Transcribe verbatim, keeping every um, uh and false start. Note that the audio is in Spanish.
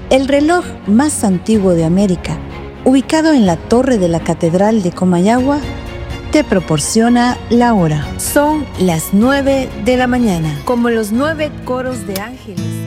El reloj más antiguo de América, ubicado en la torre de la Catedral de Comayagua, te proporciona la hora. Son las nueve de la mañana, como los nueve coros de ángeles